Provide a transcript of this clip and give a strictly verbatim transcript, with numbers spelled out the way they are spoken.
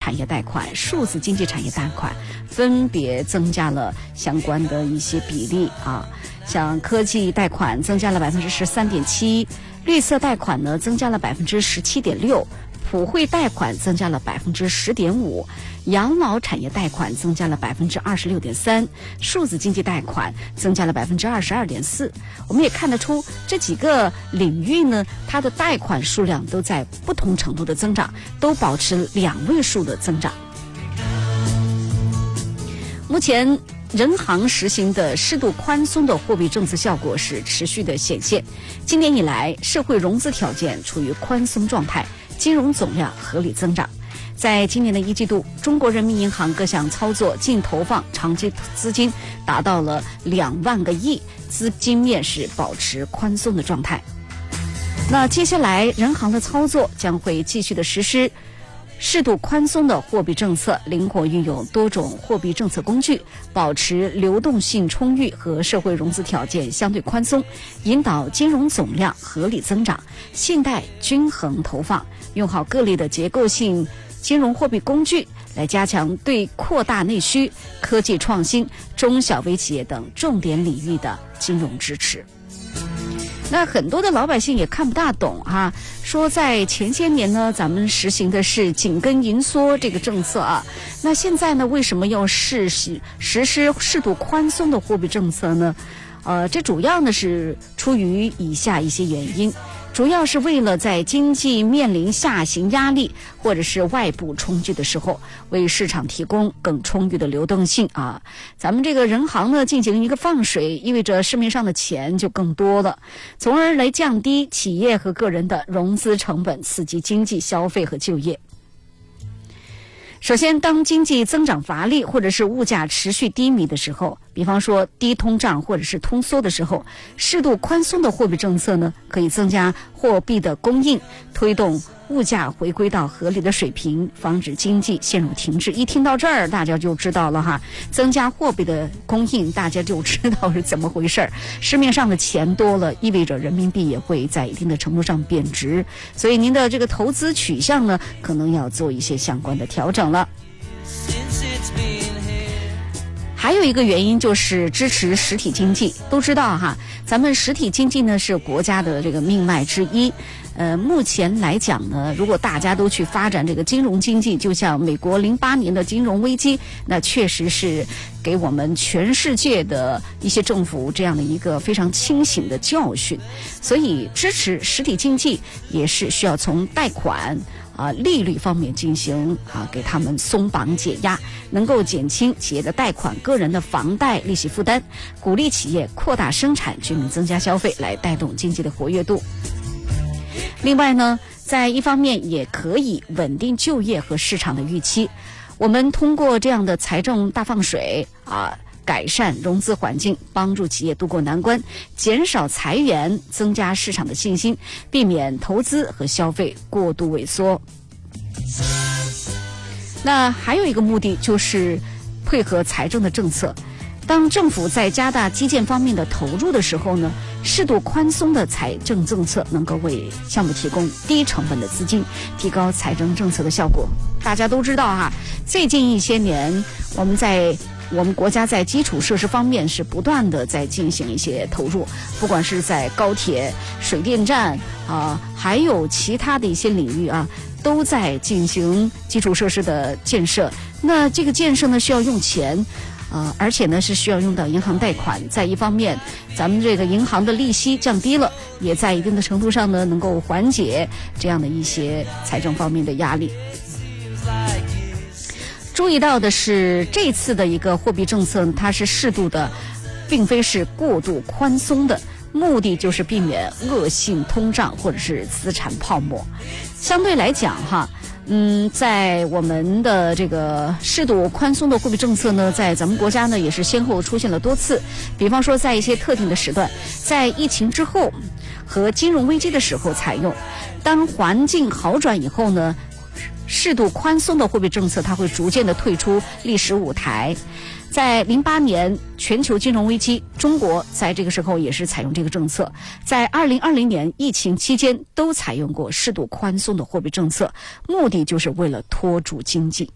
产业贷款、数字经济产业贷款分别增加了相关的一些比例啊，像科技贷款增加了百分之十三点七，绿色贷款呢增加了百分之十七点六。普惠贷款增加了百分之十点五，养老产业贷款增加了百分之二十六点三，数字经济贷款增加了百分之二十二点四。我们也看得出这几个领域呢，它的贷款数量都在不同程度的增长，都保持两位数的增长。目前人行实行的适度宽松的货币政策效果是持续的显现。今年以来，社会融资条件处于宽松状态，金融总量合理增长。在今年的一季度，中国人民银行各项操作净投放长期资金达到了两万个亿，资金面是保持宽松的状态。那接下来，人行的操作将会继续的实施适度宽松的货币政策，灵活运用多种货币政策工具，保持流动性充裕和社会融资条件相对宽松，引导金融总量合理增长，信贷均衡投放，用好各类的结构性金融货币工具，来加强对扩大内需、科技创新、中小微企业等重点领域的金融支持。那很多的老百姓也看不大懂哈、啊，说在前些年呢，咱们实行的是紧跟银缩这个政策啊，那现在呢，为什么要实施实施适度宽松的货币政策呢？呃，这主要呢是出于以下一些原因。主要是为了在经济面临下行压力或者是外部冲击的时候，为市场提供更充裕的流动性啊。咱们这个人行呢进行一个放水，意味着市面上的钱就更多了，从而来降低企业和个人的融资成本，刺激经济消费和就业。首先，当经济增长乏力或者是物价持续低迷的时候，比方说低通胀或者是通缩的时候，适度宽松的货币政策呢，可以增加货币的供应，推动物价回归到合理的水平，防止经济陷入停滞。一听到这儿，大家就知道了哈，增加货币的供应，大家就知道是怎么回事儿。市面上的钱多了，意味着人民币也会在一定的程度上贬值，所以您的这个投资取向呢，可能要做一些相关的调整了。还有一个原因就是支持实体经济。都知道哈，咱们实体经济呢是国家的这个命脉之一。呃，目前来讲呢，如果大家都去发展这个金融经济，就像美国零八年的金融危机，那确实是给我们全世界的一些政府这样的一个非常清醒的教训。所以支持实体经济也是需要从贷款啊，利率方面进行啊，给他们松绑解压，能够减轻企业的贷款、个人的房贷利息负担，鼓励企业扩大生产，居民增加消费，来带动经济的活跃度。另外呢，在一方面也可以稳定就业和市场的预期。我们通过这样的财政大放水啊，改善融资环境，帮助企业渡过难关，减少裁员，增加市场的信心，避免投资和消费过度萎缩。那还有一个目的就是配合财政的政策。当政府在加大基建方面的投入的时候呢，适度宽松的财政政策能够为项目提供低成本的资金，提高财政政策的效果。大家都知道哈，最近一些年我们在我们国家在基础设施方面是不断的在进行一些投入，不管是在高铁、水电站啊，还有其他的一些领域啊，都在进行基础设施的建设。那这个建设呢，需要用钱。呃，而且呢是需要用到银行贷款，在一方面，咱们这个银行的利息降低了，也在一定的程度上呢能够缓解这样的一些财政方面的压力。注意到的是，这次的一个货币政策，它是适度的，并非是过度宽松的，目的就是避免恶性通胀或者是资产泡沫。相对来讲哈。嗯，在我们的这个适度宽松的货币政策呢，在咱们国家呢也是先后出现了多次。比方说，在一些特定的时段，在疫情之后和金融危机的时候采用。当环境好转以后呢，适度宽松的货币政策它会逐渐的退出历史舞台。在零八年全球金融危机，中国在这个时候也是采用这个政策。在二零二零年疫情期间，都采用过适度宽松的货币政策，目的就是为了拖住经济。